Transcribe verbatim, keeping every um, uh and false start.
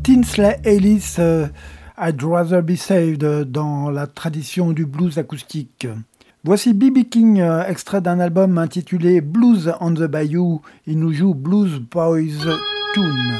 Tinsley Ellis, euh, I'd Rather Be Saved, euh, dans la tradition du blues acoustique. Voici B B King, euh, extrait d'un album intitulé Blues on the Bayou. Il nous joue Blues Boys Tune.